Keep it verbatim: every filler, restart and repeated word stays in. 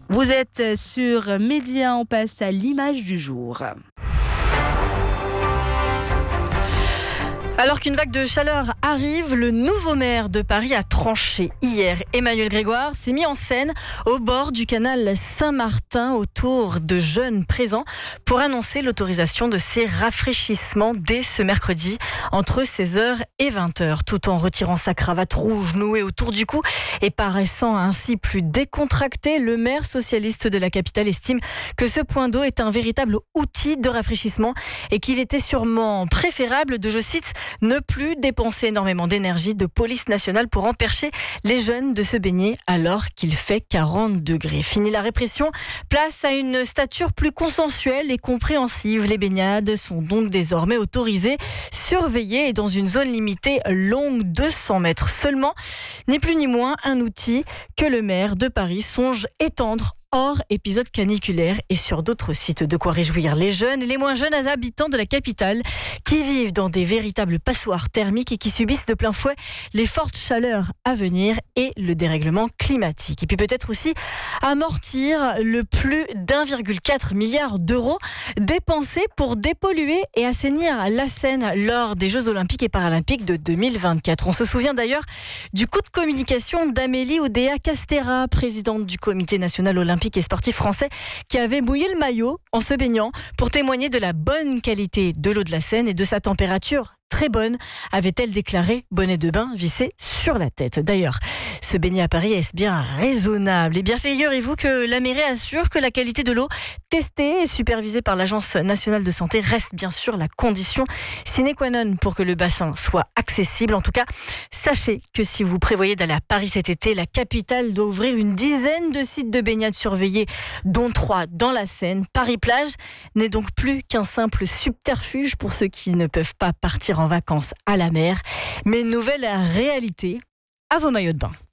Vous êtes sur Média, on passe à l'image du jour. Alors qu'une vague de chaleur arrive, le nouveau maire de Paris a tranché. Hier, Emmanuel Grégoire s'est mis en scène au bord du canal Saint-Martin autour de jeunes présents pour annoncer l'autorisation de ces rafraîchissements dès ce mercredi entre seize heures et vingt heures, tout en retirant sa cravate rouge nouée autour du cou et paraissant ainsi plus décontracté. Le maire socialiste de la capitale estime que ce point d'eau est un véritable outil de rafraîchissement et qu'il était sûrement préférable de, je cite, ne plus dépenser énormément d'énergie de police nationale pour empêcher les jeunes de se baigner alors qu'il fait quarante degrés. Fini la répression, place à une stature plus consensuelle et compréhensive. Les baignades sont donc désormais autorisées, surveillées et dans une zone limitée longue de cent mètres seulement. Ni plus ni moins un outil que le maire de Paris songe étendre hors épisode caniculaire et sur d'autres sites. De quoi réjouir les jeunes et les moins jeunes habitants de la capitale qui vivent dans des véritables passoires thermiques et qui subissent de plein fouet les fortes chaleurs à venir et le dérèglement climatique. Et puis peut-être aussi amortir le plus d'un virgule quatre milliard d'euros dépensés pour dépolluer et assainir la Seine lors des Jeux Olympiques et Paralympiques de deux mille vingt-quatre. On se souvient d'ailleurs du coup de communication d'Amélie Oudéa-Castéra, présidente du Comité national olympique et sportif français, qui avait mouillé le maillot en se baignant pour témoigner de la bonne qualité de l'eau de la Seine et de sa température très bonne, avait-elle déclaré, bonnet de bain vissé sur la tête. D'ailleurs, se baigner à Paris, est-ce bien raisonnable? Eh bien, figurez-vous que la mairie assure que la qualité de l'eau testée et supervisée par l'Agence nationale de santé reste bien sûr la condition sine qua non pour que le bassin soit accessible. En tout cas, sachez que si vous prévoyez d'aller à Paris cet été, la capitale doit ouvrir une dizaine de sites de baignade surveillés, dont trois dans la Seine. Paris-Plage n'est donc plus qu'un simple subterfuge pour ceux qui ne peuvent pas partir en vacances à la mer, mais une nouvelle réalité à vos maillots de bain.